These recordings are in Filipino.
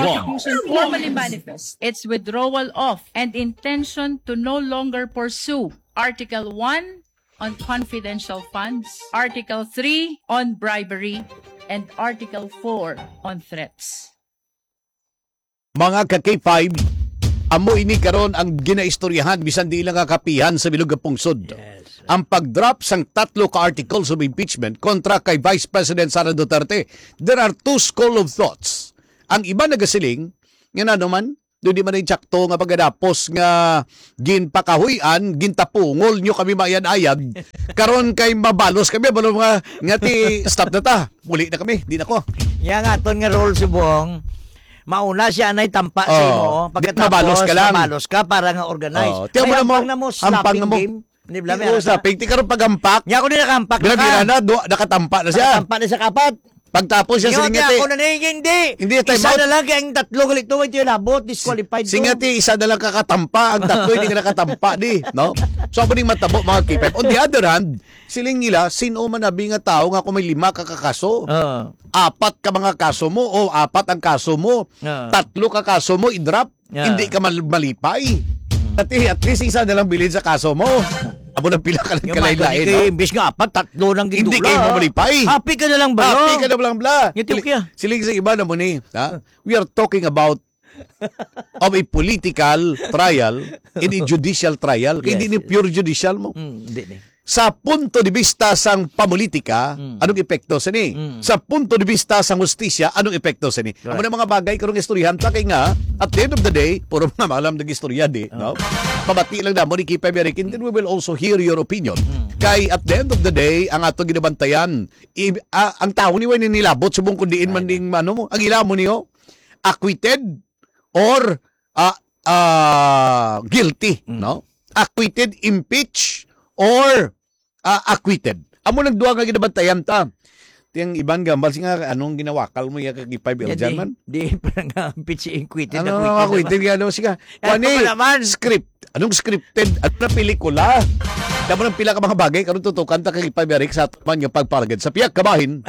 prosecution formally manifests its withdrawal of and intention to no longer pursue Article 1 on confidential funds, Article 3 on bribery, and Article 4 on threats. Mga ka-K5, amo ini karon ang ginaistoryahan bisan di lang kakapihan sa bilog nga pungsod. Yes. Ang pag-drop sang 3 ka articles of impeachment kontra kay Vice President Sara Duterte. There are 2 school of thoughts. Ang iba nagasiling, nga na naman, doon di man rin tsakto nga pagkadapos nga ginpakahuyan, gintapungol nyo kami mayan-ayad, karon kay mabalos kami, balo nga ti stop na ta, muli na kami, di na ko. Yang aton nga role si Buong, mauna siya na tampa sa imo, mabalos ka lang. Mabalos ka para nga organize. Tiyan mo na mo, na mo, hampang na mo. game. Hindi blam slapping, ti karon pagampak. Nya ko din nakampak na Bira na, nakatampa na siya. Nakatampa na sa kapat. Pagtapos siya singati. Ako na hindi. Hindi isa na lang kaya ang 3 galit tuwag ito labot, disqualified to. Singati, isa na lang kakatampa. Ang 3 hindi ka nakatampa di. No? So, ako matabo mga K5. On the other hand, siling nila, sino man nabi nga tao nga kung may 5 kakakaso. 4 ka mga kaso mo o 4 ang kaso mo. 3 ka kaso mo, i-drop. Hindi ka malipay. At least isa na lang bilhin sa kaso mo. Abo nang pila ka ng kalay-lain. No? Imbis nga 4, 3 nang gidula. Hindi kayo mamalipay. Happy ka na lang ba? Happy ka na lang bla. Siling sa iba na mo ni. We are talking about of a political trial in a judicial trial. Kaya hindi ni pure judicial mo. Hindi. Sa punto de vista sang pamulitika, anong epekto sa ni? Sa punto de vista sang hustisya, anong epekto sa ni? Right. Amo na mga bagay karong istoryahan ta kay nga at the end of the day, puro mga malam nag istorya di, no? Pabati lang na mo ni Kipa American, then we will also hear your opinion. Kay at the end of the day, ang ato ginabantayan, ang tao ni way nilabot subong kundiin man ding ano mo, ang ila mo niyo acquitted or guilty, no? Acquitted, impeach or acquitted. Amo nang duha nga ginabantayan ta. Tiyang ibang gambal nga anong ginawakal mo ya kay 5 Eljan man? Di pa nga pitch acquitted. Ano acquitted nga no siga. Kani script. Anong scripted? Ano na pelikula? Damo nang pila ka mga bagay karon tutukan ta kay 5 Eric sa man nga pagparagad sa piyak kabahin.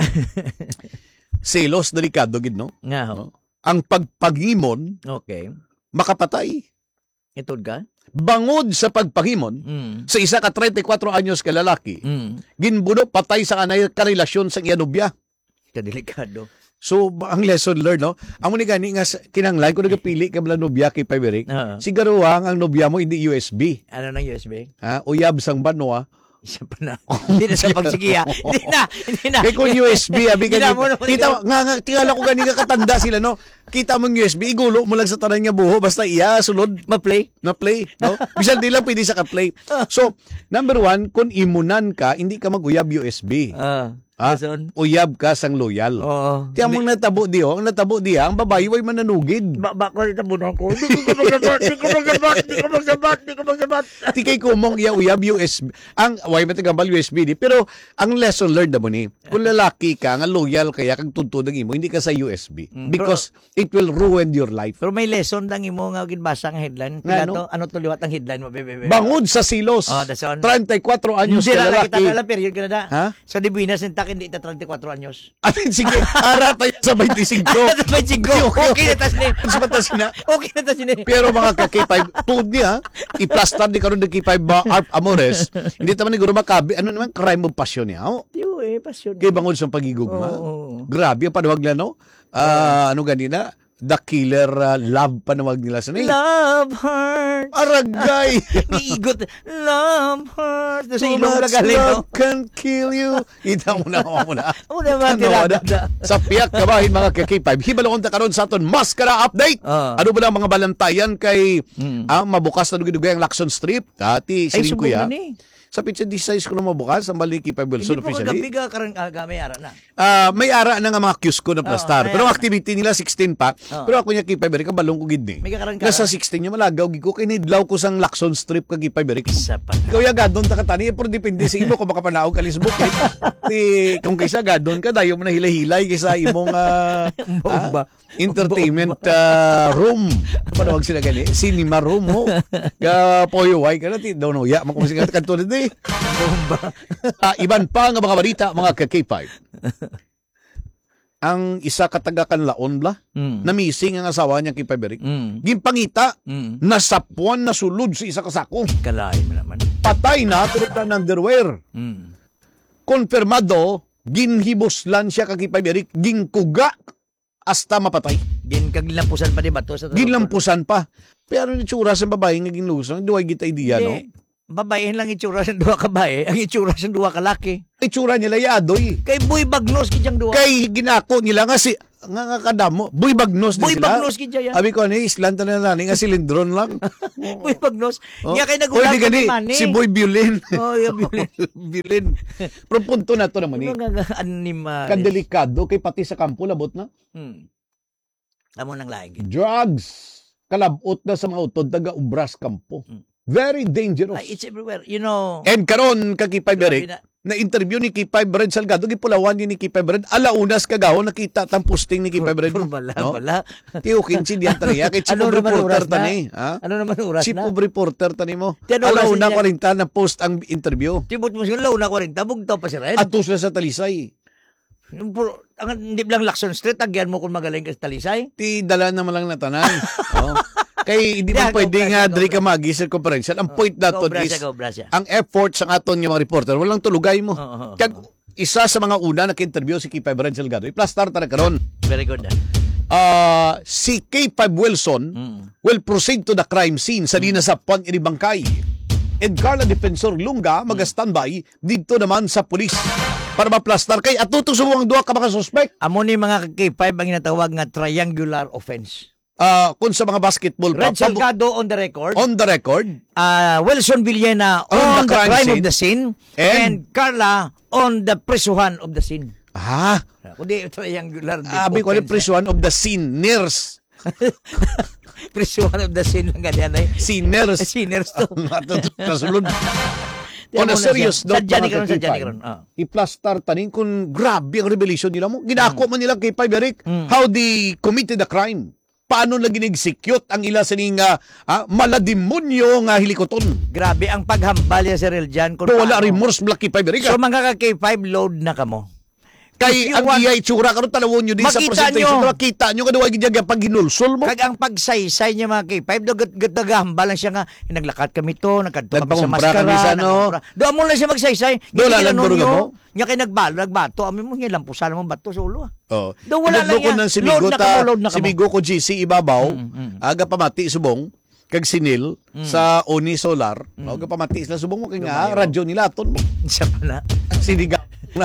Selos delikado gid no? Nga. No? Ang pagpagimon, okay, makapatay. Itod ka? Bangod sa pagpahimon sa isa ka 34 anyos ka lalaki, ginbuno patay sa kanay karelasyon sa iyanobya. Kadelikado. So, ang lesson learned, no? Amo ni gani nga kinanglan kung nagapili ka bala nobya kay Piberic, siguro ang nobya mo hindi USB. Ano nang USB? Uyab sang banwa. Isa pa na. Hindi na sa pagsigiya. Hindi na. Kaya kung USB, abi ka kita nga tingala ko gani ka katanda sila, no? Kita mong USB, igulo mo lang sa tanan nga buho, basta sulod, ma-play, no? Bisan di lang pwede sa ka-play. So, number 1, kung imunan ka, hindi ka mag-uyab USB. Uyab ka sang loyal. Tiyan mong natabo di ang natabo di ang babae way mananugid. Bako rin tabo na ako. Di ko magsabat. Ti kay kumong iya uyab USB. Ang way matagambal USB di. Pero ang lesson learned mo ni, kung lalaki ka, nga loyal kaya kag tuntun ng imo, hindi ka sa USB. Because it will ruin your life. Pero may lesson lang imo nga ginbasa ang headline. Ano to liwat ang headline mo? Bangod sa silos. 34 anyos ka lalaki. Hindi na period ka na. Sa Divinas hindi ita 34 anyos. Sige, ara tayo sa 25. Sa 25. Okay na tas ni. Okay na tas ni. Pero mga ka-K5, tuod niya, i-plastar di karon ng K5 Arp Amores, hindi taman ni guro makabi, ano naman, crime of passion niya. Passion. Kay bangod sa pagigugma. Grabe ang panawag nila, no? Ano ganina? The Killer Love panawag nila sa ni. Love heart. Aragay. Iigot. Love heart. Sa ilong love can kill you. Ita mo na. Tirada. Sa piyak kabahin mga ka-K5. Hibalon ta karon sa aton Maskara update. Ano ba lang mga balantayan kay mabukas na dugay-dugay ang Lacson Strip. Dati siling kuya. Sa pizza 16 ko na mabukas ang Baliki pa Wilson officially. Hindi po karon may ara na. May ara na nga mga kiosco na plastar. Pero ang activity nila 16 pa. Pero ako niya Kipa Beric, balong ko gid ni. Nasa 16 niya malagaw gid ko kay nidlaw ko sang Lacson Strip kag Kipa Beric. Ikaw ya gadon ta katani pero depende sa imo kung makapanaog ka lisbuk. Kung kaysa gadon ka dayo mo na hilay-hilay kaysa imong entertainment room. Panawag sila gani, cinema room mo. Ga poyo way ka na ti daw no ya makusingat kanto ni. Iban pa nga mga balita mga ka-K5. ang isa katagakanlaon la, na missing ang asawa niya kay Paberic. Gimpangita, nasapuan na sulod sa isa kasako. Kalain mo naman. Patay na, tulad na ng underwear. Konfirmado, ginhiboslan siya kay Paberic, ginkuga, hasta mapatay. Ginlampusan pa di bato sa Ginlampusan pa. Pero ang itsura sa babae nga ginlusang, duway kita idea, no? Babae lang itsura sa duwa ka bae, ang itsura sa duwa ka laki. Itsura nila yadoy. Kay Boy Bagnos kidyang duwa. Kay ginako nila nga si nga kadamo, Boy Bagnos din Boy sila. Bagnos kidya yan. Abi ko ni Islanta na nani nga silindron lang. Boy Bagnos. Oh. Nya kay Pwede nagulang gani, ni Manny. si Boy Violin. Oh, yeah, Violin. Violin. Pero punto na to naman eh. Anima. Kadelikado kay pati sa kampo labot na. Amo nang laing. Drugs. Kalabot na sa mga utod taga Ubras kampo. Very dangerous. It's everywhere. You know. And karon kay Kipay Beric, Grabe na interview ni Kipay Brad Salgado, gipulawan ni Kipay Brad, alaunas kagahon nakita tang posting ni Kipay Brad. Wala. Tiukin si diyan taniya kay chief of reporter tani, ha? Ano naman oras Chief na? of reporter tani mo. Tiyan oras Alauna niya. 40 na post ang interview. Tibot mo siguro na 40, bugtaw pa si Red. Atus na sa Talisay. Ang hindi lang Lacson Street, agyan mo kung magaling ka sa Talisay. Ti dala naman lang na tanan. Oh. Kay hindi mo Yeah, pwede go, nga go, diri go. ka magi sa conference. Ang point naton is Brasya. ang effort sa aton nga mga reporter walang tulugay mo. Oo. Kag isa sa mga una nag-interview si Kipay Brad Salgado. I-plastar ta na karon. Very good. Si K5 Wilson will proceed to the crime scene sa dinasapuan ini bangkay. And Carla Defensor Lunga mag-standby dito naman sa pulis para maplastar kay atuto sa mga duha ka mga suspect. Amo ni mga K5 ang ginatawag nga triangular offense. Kung sa mga basketball Red Salgado on the record. on the record, Wilson Villena On on the the crime crime scene. of the scene. And Carla on the presuhan of the scene. Kundi triangular abi ko ni prison of the sinners. presuhan of the scene lang ganyan ay. Sinners. Sinners to. Kasulod. On a serious note, Sadya ni mga karon, sadya ni kakipay, karon. i-plastar tanin kung grabe ang revelation nila mo. Ginako man nila kay Paberic how they committed the crime. Paano na ginexecute ang ila sa nga malademonyo nga hilikoton. Grabe ang paghambal niya si Reljan. Pero wala remorse black kay Paberic. So mga ka-K5, load na kamo. Kay If you ang want- iya itsura karon talawon nyo din sa Makita presentation. nyo. Makita nyo kaduwa gidya pag ginulsol mo. Kag ang pagsaysay niya mga K5, gagahambal lang siya nga, naglakat kami to, nagkadto kami sa Nagpangumpra maskara. kami sa ano. Doon mo lang siya magsaysay. Doon lang buruga mo. Nya kay nagbato, amin mo niya lampusan mo bato sa ulo. Oh. Doon wala lang Pinagluko yan. ng si Load Migo na kamo, load na si kamo. Migo ko GC ibabaw. Aga pamati subong kag sinil sa Oni Solar. Aga pamati sila subong mo kay nga radyo nila aton mo. Siya pala. Siniga.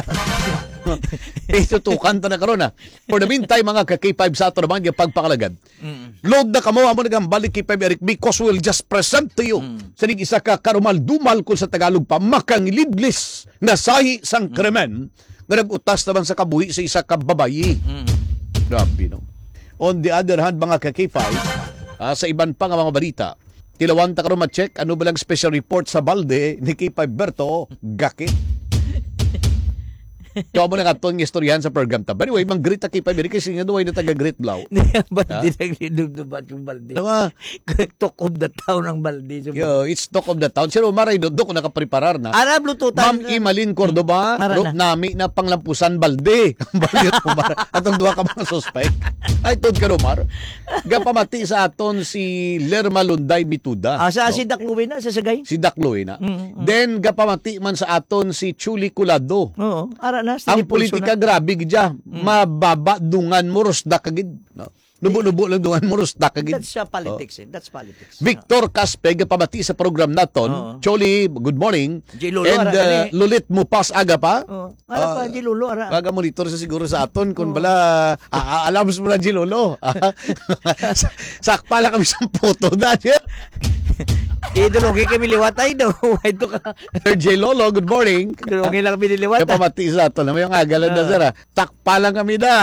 Itutukan ta na karon na. For the meantime mga ka-K5 sa ato naman yung pagpakalagad. Load na kamo amo nagambalik kay K5 Eric because we'll just present to you sa isa ka karumal-dumal kung sa Tagalog pa makangilidlis na sahi sang krimen nga nag-utas naman sa kabuhi sa isa ka babayi. Grabe no. On the other hand mga ka-K5 sa iban pa nga mga balita tilawan ta karon ma-check ano ba lang special report sa balde ni K5 Berto Gakit. Kaya mo na katong istoryahan sa program ta. But anyway, mang greet na K5 Eric kasi nga doon na taga-great blaw. Ba't di nagdudubad yung balde? Diba? Talk of the town ang balde. Yo, it's talk of the town. Sino maray do ko nakapreparar na. Ara, Bluetoothan. Ma'am Imalin Cordoba, Ara na. nami na panglampusan balde. Balde Umar. Atong duha ka mga suspect. Ay, tod ka Umar. Gapamati sa aton si Lerma Lunday Bituda. Sa si Dakluwi na, sa Sagay. Si Dakloy na. Then, gapamati man sa aton si Chuli Culado. Oo, ara na. Ang politika grabe gidya. Mababa dungan mo rosda kagid. No? Nubo-nubo lang dungan mo rosda kagid. That's politics. That's politics. Victor Caspeg pabati sa program naton. Choli, good morning. J. Lolo, And ara, Lulit Mupas aga pa. Ara pa, di lulo, ara. Aga monitor sa siguro sa aton kung bala alam mo na Lolo. Sakpa lang kami sa photo dahil. Idulungi kami liwatay daw. Ito ka. Sir J. Lolo, good morning. Idulungi lang kami niliwatay. Kapamati sa aton. May yung agalan na sara. Takpa lang kami na.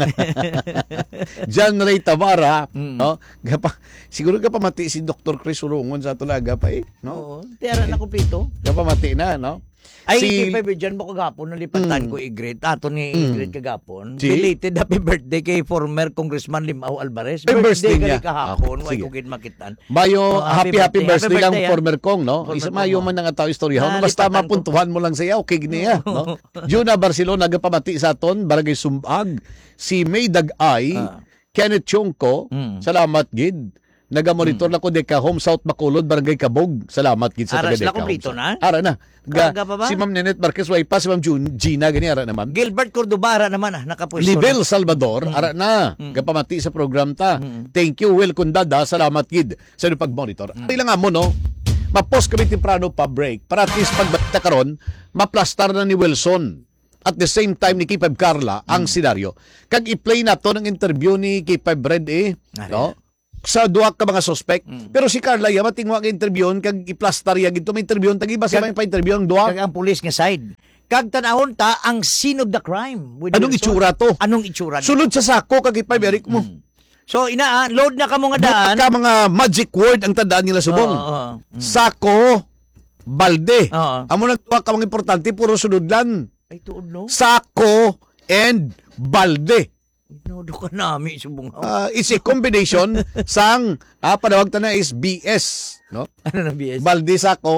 John Ray Tavara. No? Siguro kapamati si Dr. Chris Urungon sa aton aga pa eh. No? Oo. Tiyara na kumpito. Kapamati na, no? Ay, Si- kay Vivian mo kagapon, nalipatan ko i-greet. Ato ni i-greet kagapon. Si- Belated happy birthday kay former Congressman Limao Alvarez. Ay, birthday niya. kay kahapon, Ah, way sige. ko makitan. Mayo, Oh, happy birthday lang ah. former kong, no? Former Isa Kong, mayo oh. man nga tao istorya. Basta Nalipatan ko. mapuntuhan mo lang siya, okay niya, no? Juna Barcelona nagapamati sa aton, Barangay Sumbag, si May Dagay, Kenneth Chongko, salamat gid. Nagamonitor na ko deka Home South Bacolod, Barangay Kabog. Salamat gid sa Aras taga na deka. kompleto na? Ara na. Karga pa ba? Si Ma'am Nenet Marquez way pa, si Ma'am Gina gani ara naman. Gilbert Cordobara naman nakapwesto. Libel Salvador, ara na. Gapamati sa program ta. Thank you, Will Kundada. Salamat gid sa inyong pag-monitor. Kailangan nga mo, no? Ma-post kami temprano pa break. Para at least pagbalita karon, maplastar na ni Wilson. At the same time ni K5 Carla ang senaryo. Kag i-play na to ng interview ni K5 Red no? Sa duwa ka mga suspect. Pero si Carla ya matingwa ka interview kag i-plastar ya gito may interview tagi ba sa may pa-interview ang duwa. Kag ang pulis nga side. Kag tanahon ta ang scene of the crime. with Anong Wilson. itsura to? Anong itsura? Sulod sa sako kag K5 Eric mo. So load na ka mo nga daan. Ka mga magic word ang tandaan nila subong. Oo. Sako, balde. Oo. Amo nagtuwa ka mga importante puro sunodlan. Ay tuod no. Sako and balde. Nodo ka nami subong. It's a combination sang panawag ta na is BS, no? Ano na BS? Balde sako.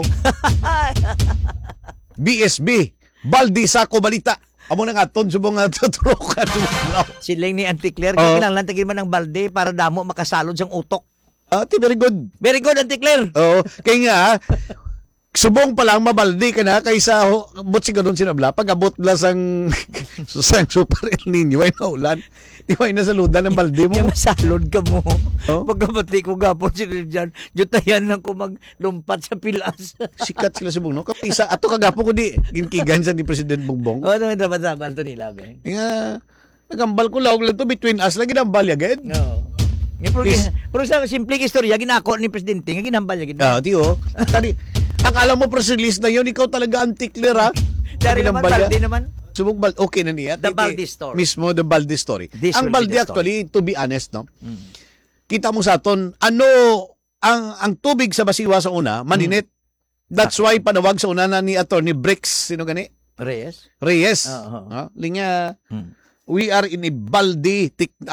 BSB. Balde sako balita. Amo na nga ton subong nga tuturukan. Siling ni Auntie Claire, Oo. kailangan tagin man ng balde para damo makasalod sang utok. Very good. Very good, Auntie Claire. Oo. Kaya nga, subong pa lang mabaldi ka na kaysa but si ganun sinabla pag abot la sang super El Nino ay naulan di ba na saludan ng balde mo. Yung masalod ka mo. Oh? Pagkabati ko gapon sila dyan, yutayan lang ko maglumpat sa pilas. Sikat sila subong no kapisa ato kagapo ko di ginkigan sa ni President Bongbong. O, ano yung dapat-dapat ito nila, be? Nga nagambal ko lawag lang to between us lagi nang balyagad. No. Pero sa simpleng istorya, ginako ni Presidente, nga ginambal niya. Tiyo. Tadi ang alam mo press release na yun ikaw talaga anti-clear ha. Dari naman, Ginambalya. balde naman. Subong okay na niya. The Balde story. Mismo the Balde story. This Ang will Balde be the actually, to be honest, no? Kita mo sa aton, ang tubig sa basiwa sa una, maninit. That's why panawag sa una na ni Attorney Bricks, sino gani? Reyes? Reyes. Oo. Linya, we are in a Balde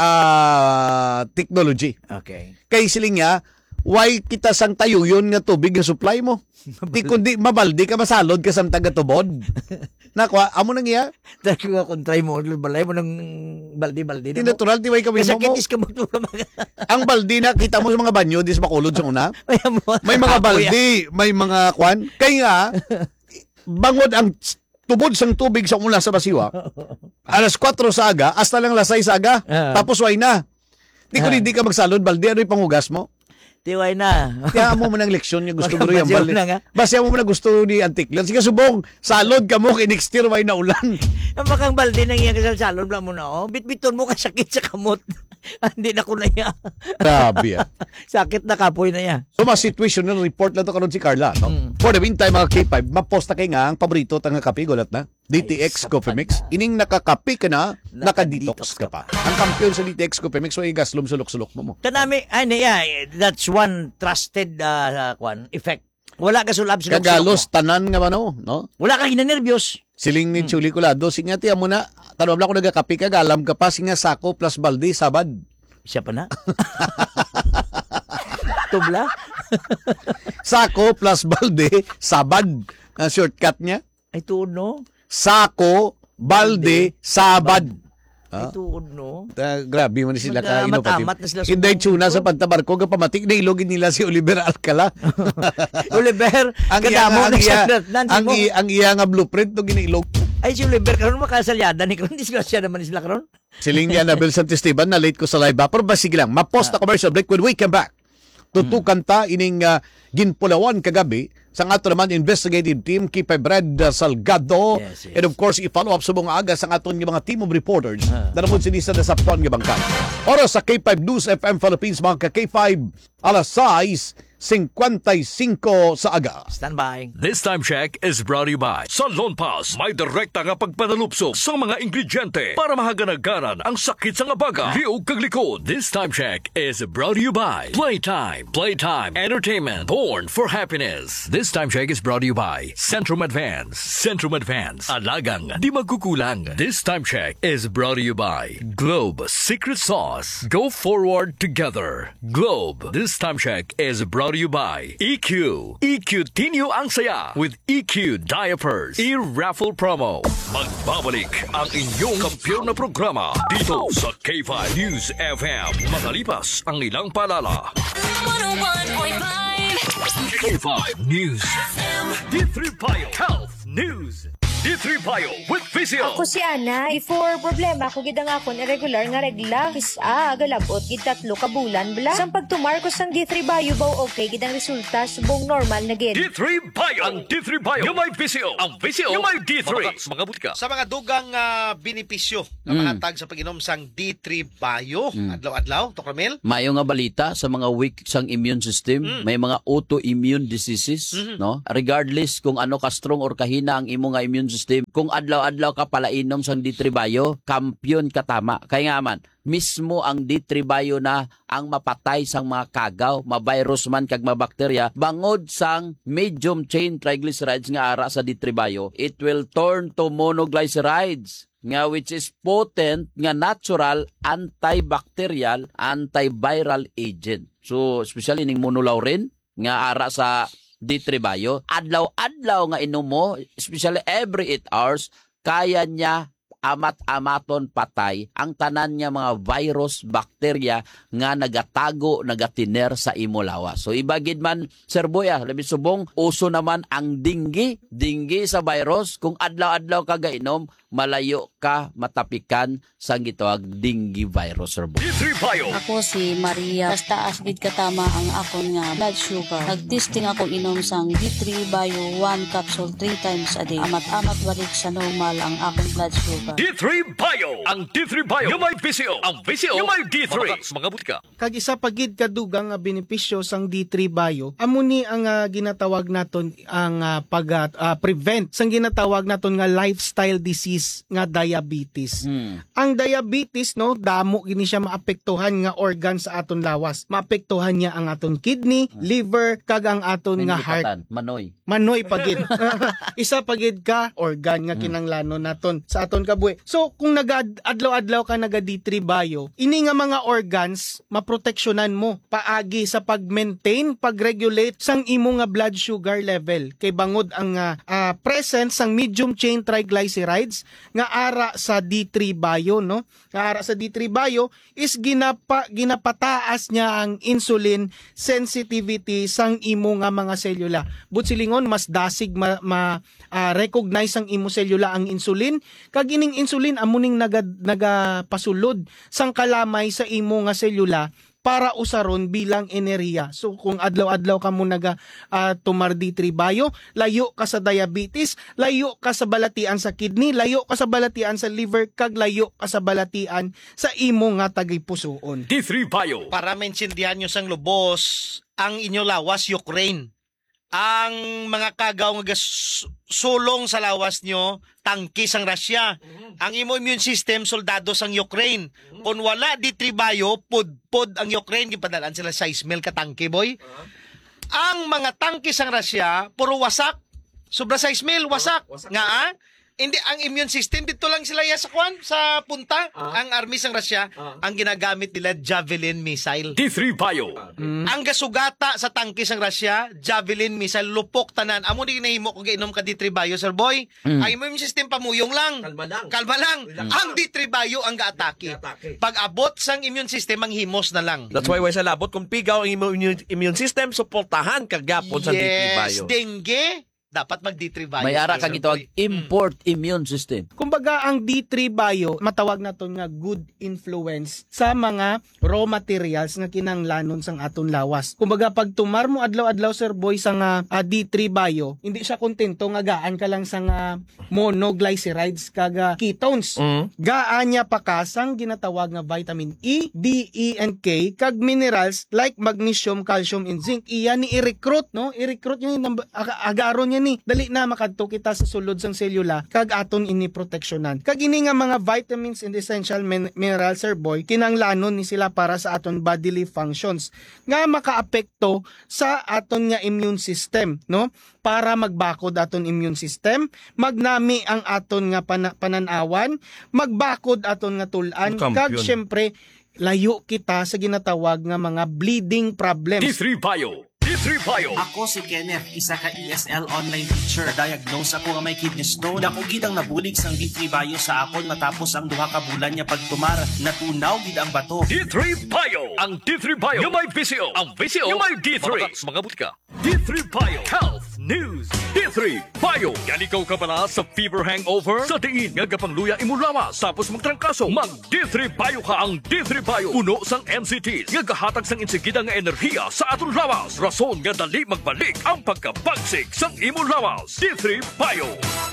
technology. Okay. Kay siling niya, why kita sang tayo yun nga tubig nga supply mo? Di kundi mabaldi ka masalod ka sang taga-tubod. Nakwa, amo nang iya. Dahil ko nga kontray mo, balay mo ng baldi-baldi Di na mo. natural, di way kami Kasakit mo. is ka mo. Ang baldi na, kita mo sa mga banyo, di sa makulod sa una. May mga Apoy, baldi, may mga kwan. Kaya bangod ang tubod sang tubig sa una sa basiwa. Alas 4 sa aga, hasta lang alas 6 sa aga. Tapos way na. Di ko hindi ka magsalod, baldi, ano yung pangugas mo? Tiway na. Kaya mo man ang leksyon niya gusto mo rin. Magkabasyaw na nga. Basya mo man ang gusto ni Antiklan. Sige, subong, salod ka mo, kay next year may naulan. Ang makang balde nang iya kasal salon lang mo na oh. Bit-biton mo ka sakit sa kamot. Hindi na ko na iya. Grabe yan. Sakit na kapoy na iya. So, mga situational report lang to karon si Carla. No? For the meantime, mga K5, mapost na kayo nga ang paborito tanga kape, gulat na. DTX Coffee Mix. Ining nakakape ka na, nakadetox ka pa. Ang kampiyon sa DTX Coffee Mix, so igaslom sulok-sulok mo. Kanami, ay niya, that's one trusted effect. Wala ka sulab sulok. Kagalos, tanan nga ba no? Wala ka ginanervyos. Siling ni Chuli Kulado, singa tiya mo na, tanong lang ko nagakape ka, galam ka pa, singa sako plus balde, sabad. Siya pa na. Tubla. Sako plus balde, sabad. Ang shortcut niya. Ay tuod no. Sako, balde, sabad. Ay tuod no. Grabe man sila ka Mag-amat na sila Hindi tsuna sa pantabarko kapamatik na ilogin nila si Oliver Alcala. Oliver, kadamo na siya. Ang iya nga blueprint to giniilog. Ay si Oliver karon makasalyada ni karon disgrasya naman sila karon. Siling ni Annabel Santisteban na late ko sa live pero ba sige lang mapost na commercial break when we come back. Tutukan ta ining ginpulawan kagabi sa ato naman investigative team K5 Red Salgado. Yes. And of course i-follow up sa mga aga sa aton mga team of reporters na naman sinisa na sa Puan nga bangka. Oras sa K5 News FM Philippines mga ka-K5 alas 6:55 sa aga. Stand by. This time check is brought to you by Salon Pass. May direkta nga pagpanalupso sa mga ingrediente para mahaganagaran ang sakit sa nga baga. Liog kag likod. This time check is brought to you by Playtime. Playtime Entertainment. Born for happiness. This This time check is brought to you by Centrum Advance. Centrum Advance. Alagang di magkukulang. This time check is brought to you by Globe Secret Sauce. Go forward together. Globe. This time check is brought to you by EQ. EQ Tinyo ang saya with EQ Diapers. E-raffle promo. Magbabalik ang inyong kampiyon na programa dito sa K5 News FM. Makalipas ang ilang paalala. 101.5 K5 News FM. D3 Bio Health News. D3 Bio with Physio. Ako si Ana, before problema ko gid ang akon irregular nga regla. Isa, galabot gid 3 ka bulan bala. Sang pagtumarkos sang D3 Bio baw okay gid ang resulta subong normal na gid. D3 Bio. Ang D3 Bio. Yung may Physio. Ang Physio. Yung may D3. Mga butika. Sa mga dugang benepisyo na mahatag sa pag-inom sang D3 Bio, adlaw-adlaw, Dr. Mel? Mayo nga balita sa mga weak sang immune system, may mga autoimmune diseases, no? Regardless kung ano ka strong or kahina ang imo nga immune system, kung adlaw-adlaw ka palainom sang D3 Bio, kampiyon ka tama. Kaya nga man, mismo ang D3 Bio na ang mapatay sang mga kagaw, ma-virus man kag mabakterya, bangod sang medium chain triglycerides nga ara sa D3 Bio, it will turn to monoglycerides nga which is potent nga natural antibacterial, antiviral agent. So, especially ning monolaurin nga ara sa D3 Bio, adlaw-adlaw nga inom mo, especially every 8 hours, kaya niya amat-amaton patay ang tanan niya mga virus, bakterya nga nagatago, nagatiner sa imo lawas. So ibagid man, Sir Boy, labi subong, uso naman ang dinggi sa virus. Kung adlaw-adlaw ka gainom, malayo ka matapikan sa gitawag dinggi virus, Sir Boy. D3 Bio. Ako si Maria. Basta asgid katama ang akon nga blood sugar. Nagtesting ako inom sang D3 Bio 1 capsule 3 times a day. Amat-amat balik sa normal ang akong blood sugar. D3 Bio. Ang D3 Bio. Yung may Physio. Ang Physio. Yung may D3. Mga butika. Kag isa pagid kadugang nga benepisyo sang D3 Bio, amo ni ang ginatawag naton ang prevent sang ginatawag naton nga lifestyle disease nga diabetes. Ang diabetes, no, damo gini siya maapektuhan nga organ sa aton lawas. Maapektuhan niya ang aton kidney, liver, kag ang aton nga heart. Manoy pagid. Isa pagid ka organ nga kinanglanon naton sa aton kabuhi. So kung adlaw-adlaw ka naga D3 Bio, ini nga mga organs maproteksyonan mo paagi sa pag-maintain, pag-regulate sang imo nga blood sugar level. Kay bangod ang presence sang medium chain triglycerides nga ara sa D3 Bio, no? Nga ara sa D3 Bio is ginapataas niya ang insulin sensitivity sang imo nga mga selula. But silingon mas dasig recognize ang imo selula ang insulin, kag ining insulin amuning nagapasulod sang kalamay sa imo nga selula para usaron bilang enerhiya. So kung adlaw-adlaw ka mo tumar D3 Bio, layo ka sa diabetes, layo ka sa balatian sa kidney, layo ka sa balatian sa liver, kag layo ka sa balatian sa imo nga tagay-pusoon. D3 Bio. Para maintindihan nyo sang lubos, ang inyo lawas, Ukraine. Ang mga kagaw nga sulong sa lawas nyo, tangki sang Russia. Ang imo immune system, soldado sang Ukraine. Kung wala D3 Bio, pud ang Ukraine, gipadalan sila 6,000 ka tangki, boy. Ang mga tangki sang Russia, puro wasak. Sobra 6,000, wasak. Nga hindi, ang immune system, dito lang sila sa sa punta. Ang army sang Russia, ang ginagamit nila, Javelin missile. D3 Bio. Ang gasugata sa tangke sang Russia, Javelin missile, lupok tanan. Amo di nahimo kung gainom ka D3 Bio, Sir Boy. Ang immune system pamuyong lang. Kalma lang. Ang D3 Bio ang gaatake. Pag abot sang immune system, ang himos na lang. That's why sa labot, kung pigaw ang immune system, suportahan kagapon sa D3 Bio. Yes, dengue, dapat mag-D3 Bio. May ara kang itawag import immune system. Kumbaga ang D3 Bio, matawag naton nga good influence sa mga raw materials nga kinanglanon sang aton lawas. Kumbaga pag tumar mo adlaw-adlaw, Sir Boy, sa D3 Bio, hindi siya kontento nga gaan ka lang sa monoglycerides kag ketones. Gaan niya pa kasang ginatawag nga vitamin E, D, E, and K kag minerals like magnesium, calcium, and zinc. Iya ni i-recruit, no? I-recruit yung agaron niya gani dali na makadto kita sa sulod sang selula kag aton ini proteksyonan. Kag ini nga mga vitamins and essential minerals, sir boy, kinanglanon ni sila para sa aton bodily functions nga makaapekto sa aton nga immune system, no? Para magbakod aton immune system, magnami ang aton nga pananawan, magbakod aton nga tulan, kag syempre layo kita sa ginatawag nga mga bleeding problems. D3 Bio. D3 Bio. Ako si Kenneth, isa ka ESL online teacher. Diagnose ako nga may kidney stone. Ako gid ang nabulig sang D3 Bio sa akon matapos ang duha ka bulan niya pagtumar. Natunaw gid ang bato. D3 Bio. Ang D3 Bio yung may VCO. Ang VCO yung may D3. Mga butika. D3 Bio. Health News. D3 Bio. Yan ikaw ka pala sa fever hangover? Sa tiin nga kapangluya imo lawas tapos magtrangkaso. Mag D3 Bio ka ang D3 Bio. Puno sang NCTs nga gahatag sang insigida nga enerhiya sa aton lawas. Rason nga dali magbalik ang pagkabagsik sang imo lawas. D3 Bio.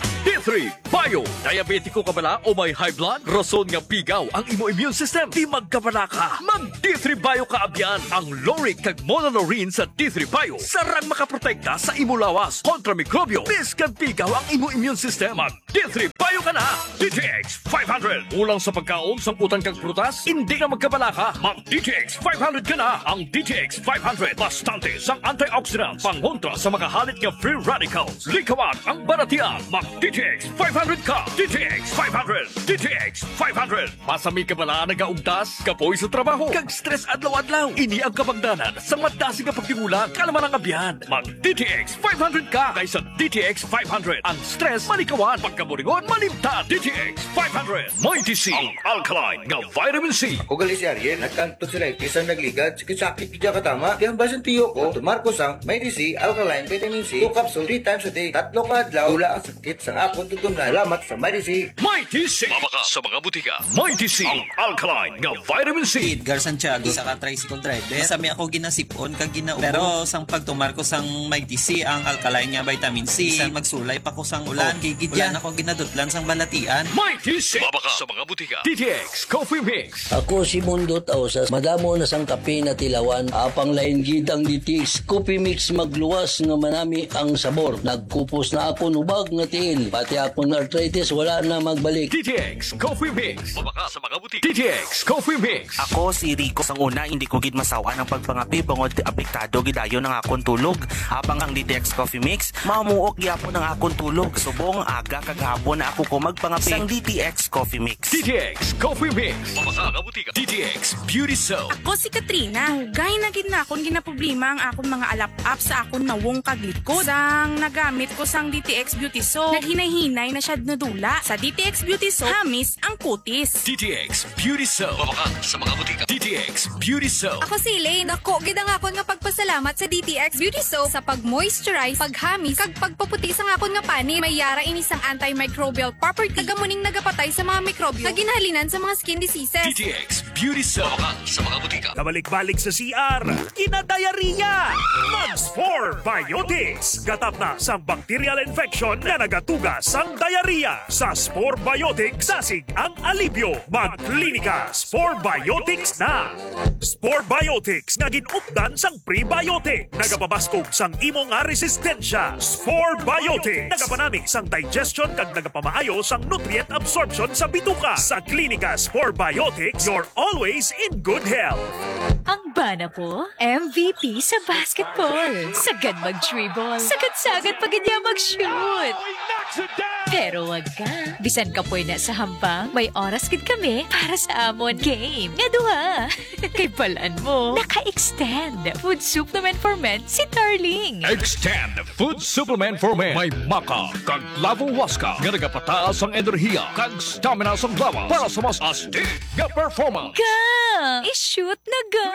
D3 Bio. Diabetiko ka bala o may high blood? Rason nga pigaw ang imo immune system. Di magkabala ka. Mag D3 Bio ka abyan. Ang Loric kag Monolaurin sa D3 Bio. Sarang makaprotekta sa imo lawas kontra mikrobyo. Biskan pigaw ang imo immune system. Mag D3 Bio ka na. DTX 500. Ulang sa pagkaon sang utan kag prutas? Hindi na magkabala ka. Mag DTX 500 ka na. Ang DTX 500. Bastante sang antioxidants. Pangontra sa makahalit nga free radicals. Likawan ang baratian. Mag DTX 500 ka! DTX 500! DTX 500! Masami ka bala nagaugtas, kapoy sa trabaho, kag stress adlaw-adlaw. Ini ang kapagdanan sa madasi nga pagtingulang kalaman ang abyan. Mag DTX 500 ka kaysa DTX 500. Ang stress malikawan, pagkaburingon malimtan. DTX 500. May TC, ang alkaline nga vitamin C. Ako gali si Ariel, nagkanto sila isang nagligad, sakit kaya katama. Kaya basan tiyo ko, tumarko sang may TC, alkaline, vitamin C, 2 capsule 3 times a day, 3 ka adlaw, tula ang sakit sa akong tutum na alamat sa MyDC. MyDC! Mabaka sa mga butika. MyDC! Ang alkaline nga vitamin C. Edgar Santiago, isa ka tricycle driver. Sami ako ginasipon kag ginaubo. Pero sang pagtumar ko sang MyDC, ang alkaline nga vitamin C, sang magsulay pa ko sang ulan. Ulan ako ginadutlan sang balatian. MyDC! Mabaka sa mga butika. DTX Coffee Mix. Ako si Mundot Ausas. Madamo na sang kape na tilawan. Apang lain gid ang DTX Coffee Mix magluwas nga manami ang sabor. Nagkupos na ako nubag nga tiil. Pati akong arthritis wala na magbalik. DTX Coffee Mix. Mabaka sa mga butika. DTX Coffee Mix. Ako si Rico. Sang una, hindi ko gid masawa ng pagpangapi bangod apektado gidayo ng akong tulog. Habang ang DTX Coffee Mix, mamuok gyapon ng akong tulog. Subong aga kaghapon na ako ko magpangapi sang DTX Coffee Mix. DTX Coffee Mix. Mabaka sa mga butika. DTX Beauty Soap. Ako si Katrina. Gay na gid na akong ginaproblema ang akong mga alap-up sa akong nawong kaglikod. Sang nagamit ko sang DTX Beauty Soap, naghinay-hinay na siya nadula. Sa DTX Beauty Soap, hamis ang kutis. DTX Beauty Soap. Mabaka sa mga butika. DTX Beauty Soap. Ako si Elaine. Ako, gid ang akon nga pagpasalamat sa DTX Beauty Soap sa pag-moisturize, paghamis, kag pagpaputi sa akon nga pani. May yara ini sang antimicrobial property. Tagamuning nagapatay sa mga mikrobyo na ginahalinan sa mga skin diseases. DTX Beauty Soap. Mabaka sa mga butika. Kabalik-balik sa CR, kinadayariya! Mag-Spore Biotics. Gatap na sa bacterial infection na nagatugas sang diarrhea. Sa Spore Biotics, sasig ang alibyo. Mag-klinika, Spore Biotics na! Spore Biotics nga ginupdan sang prebiotic. Nagapabaskog sang imo nga resistensya. Spore Biotics. Nagapanami sang digestion kag nagapamaayo sang nutrient absorption sa bituka. Sa klinika Spore Biotics, you're always in good health. Ang bana po, MVP sa basketball. Sagad mag-dribble. Sagad-sagad pag niya mag-shoot. Pero wag ka. Bisan ka po na sa hambang, may oras gid kami para sa amon game. Nga duha. Kay balaan mo, naka-extend food supplement for men si Darling. Extend Food Supplement for Men. May maka kag lavo waska nga nagapataas ang enerhiya kag stamina sa lawas para sa mas astig nga performance. Ga! I-shoot na ga!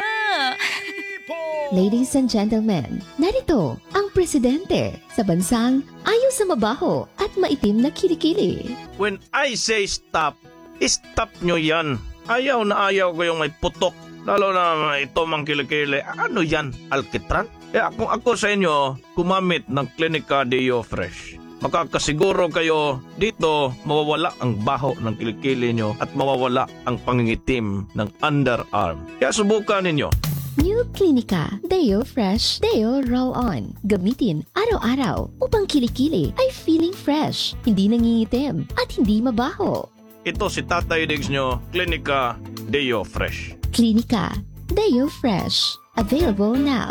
Ladies and gentlemen, narito ang presidente sa bansang ayaw sa mabaho at maitim na kilikili. When I say stop, stop nyo yan. Ayaw na ayaw ko yung may putok. Lalo na ito mang kilikili. Ano yan? Alkitran? Kung ako sa inyo, gumamit ng Clinica Deo Fresh. Makakasiguro kayo dito mawawala ang baho ng kilikili nyo at mawawala ang pangingitim ng underarm. Kaya subukan ninyo. New Clinica Deo Fresh Deo Roll-On. Gamitin araw-araw upang kilikili ay feeling fresh, hindi nangingitim at hindi mabaho. Ito si Tatay Diggs nyo, Clinica Deo Fresh. Clinica Deo Fresh. Available now.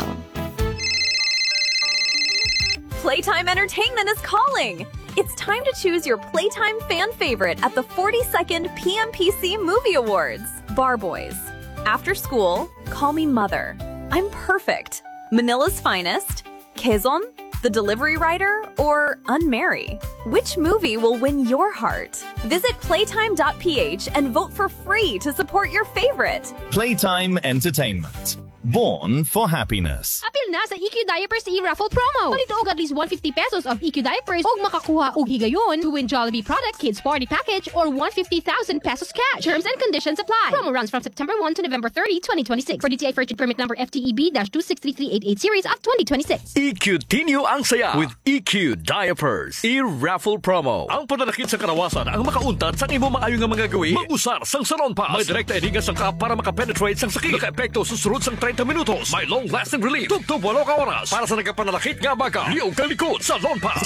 Playtime Entertainment is calling! It's time to choose your Playtime fan favorite at the 42nd PMPC Movie Awards. Bar Boys. After School, Call Me Mother. I'm Perfect. Manila's Finest. Quezon, The Delivery Rider, or Unmarry. Which movie will win your heart? Visit playtime.ph and vote for free to support your favorite. Playtime Entertainment. Born for happiness. Apil na sa EQ Diapers e-raffle promo. Palito og at least 150 pesos of EQ Diapers og makakuha og higayon to win Jollibee product Kids Party Package or 150,000 pesos cash. Terms and conditions apply. Promo runs from September 1 to November 30, 2026. For DTI Virgin Permit Number FTEB-263388 Series of 2026. EQ Tinyo ang saya with EQ Diapers. E-raffle promo. Ang pananakit sa karawasan ang makauntad sa imo maayo nga mga gawi. Mag-usar sang Salon Pass. May direkta ediga sang kap para makapenetrate sang sakit. Naka-epekto susunod sang 30 minutos. May long-lasting relief. Tugtog 8 ka oras. Para sa nagkapanalakit nga baga. Liog kang likod. Salon Pass.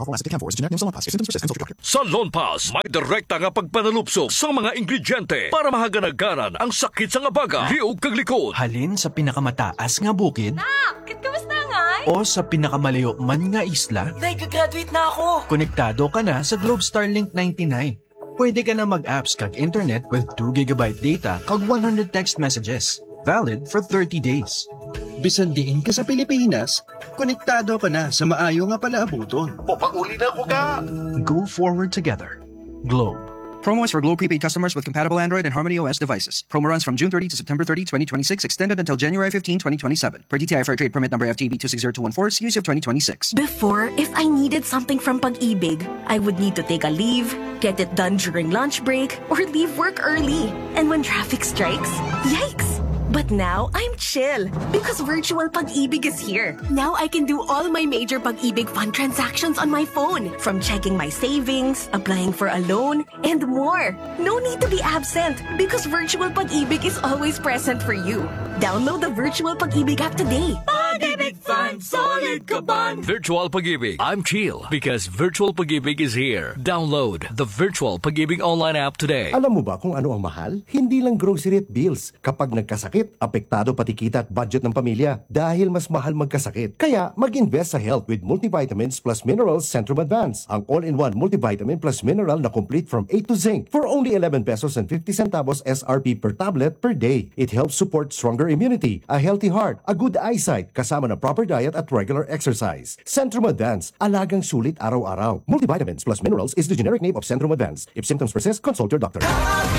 Salon Pass. May direkta nga pagpanalupsok sa mga ingrediente para mahaganaganan ang sakit sa nga baga. Liog kang likod. Halin sa pinakamataas nga bukid. Nak, kamusta nga? O sa pinakamalayo man nga isla. Nag-graduate na ako. Konektado ka na sa Globe Starlink 99. Pwede ka na mag-apps kag internet with 2 GB data kag 100 text messages. Valid for 30 days. Bisan diin ka sa Pilipinas, konektado ka na sa maayo nga palaabuton. Papauli na ko ka! Go forward together. Globe. Promo is for Globe prepaid customers with compatible Android and Harmony OS devices. Promo runs from June 30 to September 30, 2026, extended until January 15, 2027. Per DTI Fair Trade Permit Number FTB 260214, Series of 2026. Before, if I needed something from Pag-ibig, I would need to take a leave, get it done during lunch break, or leave work early. And when traffic strikes, yikes! But now, I'm chill because virtual Pag-ibig is here. Now I can do all my major Pag-ibig fund transactions on my phone, from checking my savings, applying for a loan, and more. No need to be absent because virtual Pag-ibig is always present for you. Download the virtual Pag-ibig app today. Pag-ibig Fund, solid ka ban! Virtual Pag-ibig. I'm chill because Virtual Pag-ibig is here. Download the Virtual Pag-ibig online app today. Alam mo ba kung ano ang mahal? Hindi lang grocery at bills. Kapag nagkasakit, apektado pati kita at budget ng pamilya dahil mas mahal magkasakit. Kaya mag-invest sa health with multivitamins plus minerals Centrum Advance. Ang all-in-one multivitamin plus mineral na complete from A to Zinc for only 11 pesos and 50 centavos SRP per tablet per day. It helps support stronger immunity, a healthy heart, a good eyesight, kasama na proper diet at regular exercise. Centrum Advance, alagang sulit araw-araw. Multivitamins plus minerals is the generic name of Centrum Advance. If symptoms persist, consult your doctor.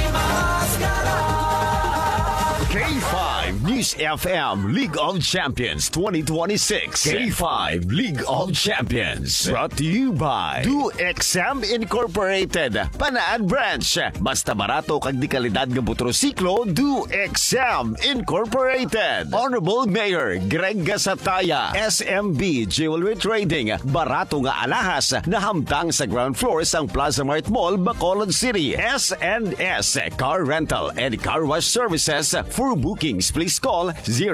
K5 News FM League of Champions 2026. K5 League of Champions. Brought to you by Do Exam Incorporated. Panaan Branch. Basta barato kag di kalidad nga motorsiklo, Do Exam Incorporated. Honorable Mayor Greg Gasataya. SMB Jewelry Trading. Barato nga alahas na hamtang sa ground floor sang Plaza Mart Mall, Bacolod City. S&S Car Rental and Car Wash Services. For bookings, please call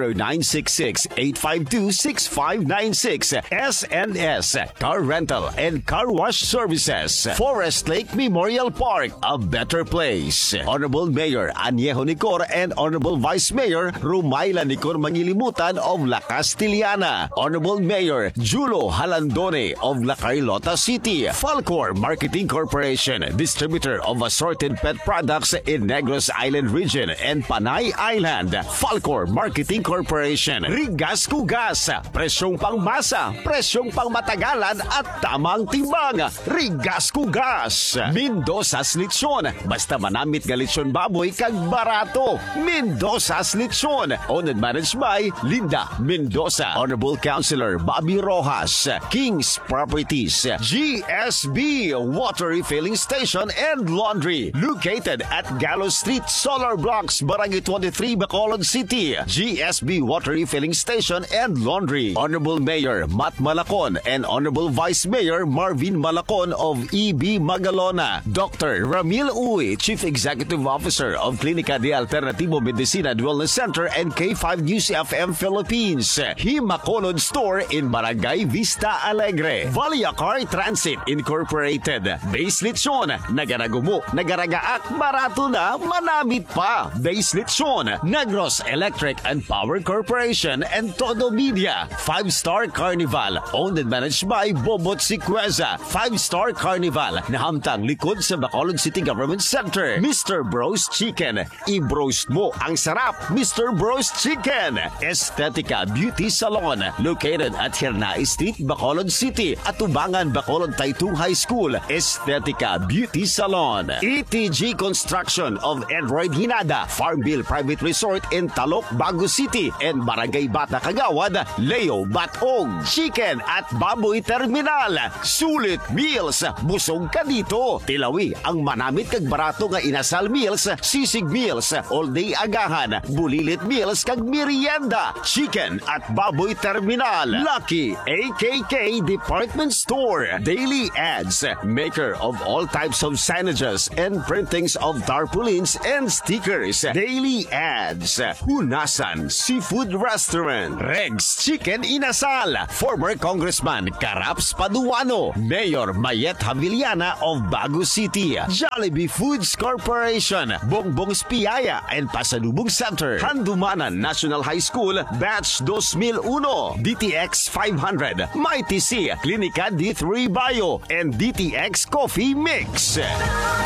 0966-852-6596. S&S Car Rental and Car Wash Services. Forest Lake Memorial Park, a better place. Honorable Mayor Añejo Nicor and Honorable Vice Mayor Rumayla Nicor Mangilimutan of La Castillana. Honorable Mayor Julo Halandone of La Carlota City. Falcor Marketing Corporation, distributor of assorted pet products in Negros Island region and Panay Island. Falcor Marketing Corporation. Rigas Kugas. Presyong pangmasa, presyong pangmatagalan at tamang timbang. Rigas Kugas. Mendoza's Lechon. Basta manamit nga lechon baboy kag barato. Mendoza's Lechon. Owned and managed by Linda Mendoza. Honorable Councilor Bobby Rojas. King's Properties. GSB Water Refilling Station and Laundry. Located at Gallo Street, Solar Blocks, Barangay 23, Bacolod Bacolod City, GSB Water Refilling Station and Laundry. Honorable Mayor Matt Malacon and Honorable Vice Mayor Marvin Malacon of EB Magalona. Dr. Ramil Uy, Chief Executive Officer of Clínica de Alternativo Medicina and Wellness Center and K5 News FM Philippines. Himacolod Store in Barangay Vista Alegre. Valia Car Transit Incorporated. Base Lechon, Nagaragumo, Nagaragaak, barato na, manamit pa. Base Lechon, Negros Electric and Power Corporation and Todo Media. 5-Star Carnival, owned and managed by Bobot Siqueza. 5-Star Carnival, nahamtang likod sa Bacolod City Government Center. Mr. Bros Chicken, i-bros mo ang sarap. Mr. Bros Chicken. Estetica Beauty Salon, located at Hirnai Street, Bacolod City, at Tubangan, Bacolod Taytong High School. Estetica Beauty Salon. ETG Construction of Edroyd Hinada, Farmville Private Resort in Talok, Bago City, and Barangay Bata Kagawad, Leo Batog. Chicken at Baboy Terminal. Sulit Meals, busog ka dito. Tilawi ang manamit kag barato nga inasal meals, sisig meals, all-day agahan, bulilit meals kag merienda. Chicken at Baboy Terminal. Lucky AKK Department Store. Daily Ads, maker of all types of signages and printings of tarpaulins and stickers. Daily Ads. Hunasan Seafood Restaurant. Regs Chicken Inasal. Former Congressman Caraps Paduano. Mayor Mayet Haviliana of Bago City. Jollibee Foods Corporation. Bongbong's Piaya and Pasalubong Center. Handumanan National High School Batch 2001. DTX 500. Mighty C Clinica D3 Bio and DTX Coffee Mix.